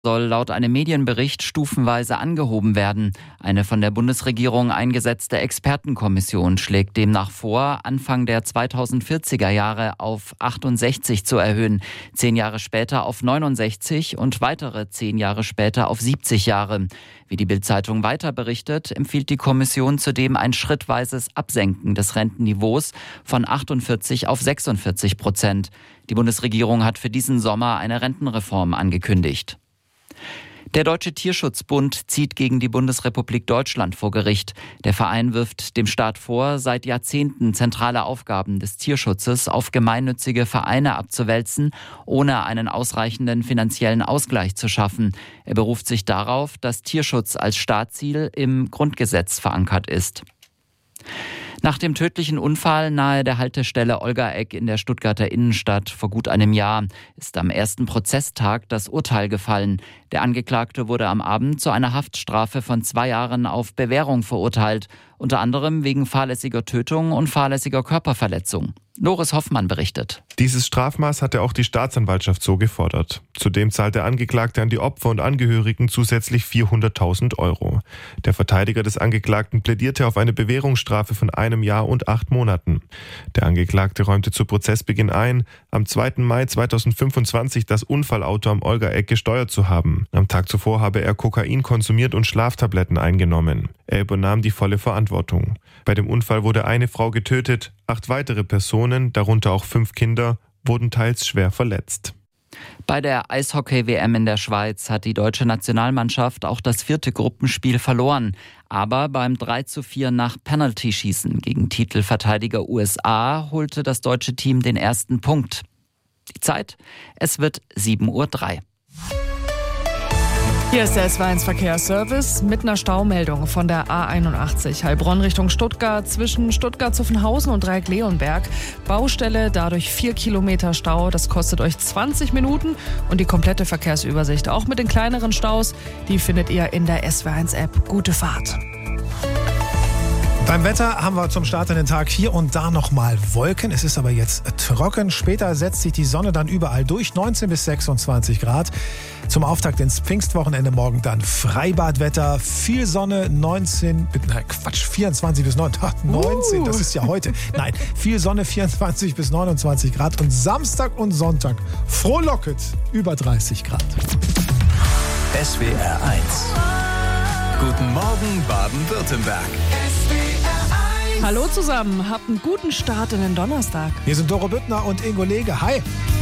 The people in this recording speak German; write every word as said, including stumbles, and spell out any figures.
soll laut einem Medienbericht stufenweise angehoben werden. Eine von der Bundesregierung eingesetzte Expertenkommission schlägt demnach vor, Anfang der zweitausendvierziger Jahre auf achtundsechzig zu erhöhen, zehn Jahre später auf neunundsechzig und weitere zehn Jahre später auf siebzig Jahre. Wie die Bild-Zeitung weiter berichtet, empfiehlt die Kommission zudem ein schrittweises Absenken des Rentenniveaus von achtundvierzig auf sechsundvierzig Prozent. Die Bundesregierung hat für diesen Sommer eine Rentenreform angekündigt. Der Deutsche Tierschutzbund zieht gegen die Bundesrepublik Deutschland vor Gericht. Der Verein wirft dem Staat vor, seit Jahrzehnten zentrale Aufgaben des Tierschutzes auf gemeinnützige Vereine abzuwälzen, ohne einen ausreichenden finanziellen Ausgleich zu schaffen. Er beruft sich darauf, dass Tierschutz als Staatsziel im Grundgesetz verankert ist. Nach dem tödlichen Unfall nahe der Haltestelle Olgaegg in der Stuttgarter Innenstadt vor gut einem Jahr ist am ersten Prozesstag das Urteil gefallen. Der Angeklagte wurde am Abend zu einer Haftstrafe von zwei Jahren auf Bewährung verurteilt, unter anderem wegen fahrlässiger Tötung und fahrlässiger Körperverletzung. Loris Hoffmann berichtet. Dieses Strafmaß hatte auch die Staatsanwaltschaft so gefordert. Zudem zahlt der Angeklagte an die Opfer und Angehörigen zusätzlich vierhunderttausend Euro. Der Verteidiger des Angeklagten plädierte auf eine Bewährungsstrafe von einem Jahr und acht Monaten. Der Angeklagte räumte zu Prozessbeginn ein, am zweiten Mai zweitausendfünfundzwanzig das Unfallauto am Olgaegg gesteuert zu haben. Am Tag zuvor habe er Kokain konsumiert und Schlaftabletten eingenommen. Er übernahm die volle Verantwortung. Bei dem Unfall wurde eine Frau getötet, acht weitere Personen, darunter auch fünf Kinder, wurden teils schwer verletzt. Bei der Eishockey-W M in der Schweiz hat die deutsche Nationalmannschaft auch das vierte Gruppenspiel verloren. Aber beim drei zu vier nach Penalty-Schießen gegen Titelverteidiger U S A holte das deutsche Team den ersten Punkt. Die Zeit? Es wird sieben Uhr drei. Hier ist der S W eins Verkehrsservice mit einer Staumeldung von der A einundachtzig Heilbronn Richtung Stuttgart zwischen Stuttgart-Zuffenhausen und Dreieck-Leonberg. Baustelle, dadurch vier Kilometer Stau. Das kostet euch zwanzig Minuten und die komplette Verkehrsübersicht, auch mit den kleineren Staus, die findet ihr in der S W eins App. Gute Fahrt. Beim Wetter haben wir zum Start in den Tag hier und da nochmal Wolken. Es ist aber jetzt trocken. Später setzt sich die Sonne dann überall durch. neunzehn bis sechsundzwanzig Grad. Zum Auftakt ins Pfingstwochenende morgen dann Freibadwetter. Viel Sonne, neunzehn, nein, Quatsch, vierundzwanzig bis neunundzwanzig, neunzehn, das ist ja heute. Nein, viel Sonne, vierundzwanzig bis neunundzwanzig Grad. Und Samstag und Sonntag frohlocket über dreißig Grad. S W R eins. Guten Morgen, Baden-Württemberg. Hallo zusammen, habt einen guten Start in den Donnerstag. Hier sind Doro Büttner und Ingo Lege. Hi.